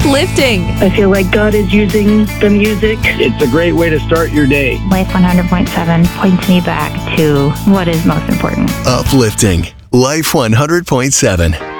uplifting. I feel like God is using the music. It's a great way to start your day. Life 100.7 points me back to what is most important. Uplifting. Life 100.7.